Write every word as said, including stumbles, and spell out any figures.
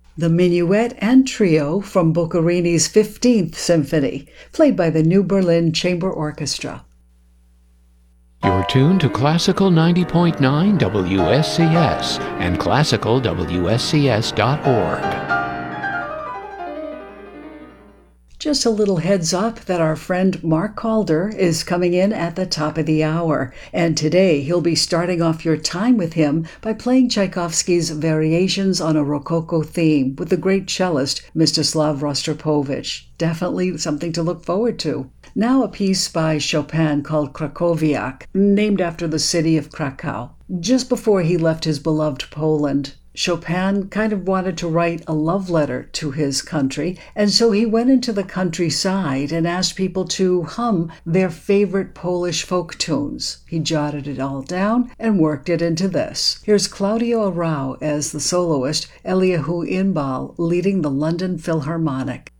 The Minuet and Trio from Boccherini's fifteenth Symphony, played by the New Berlin Chamber Orchestra. You're tuned to Classical ninety point nine W S C S and classical W S C S dot org. Just a little heads up that our friend Mark Calder is coming in at the top of the hour, and today he'll be starting off your time with him by playing Tchaikovsky's Variations on a Rococo theme with the great cellist Mstislav Rostropovich. Definitely something to look forward to. Now a piece by Chopin called Krakowiak, named after the city of Krakow. Just before he left his beloved Poland, Chopin kind of wanted to write a love letter to his country, and so he went into the countryside and asked people to hum their favorite Polish folk tunes. He jotted it all down and worked it into this. Here's Claudio Arrau as the soloist, Eliahu Inbal leading the London Philharmonic.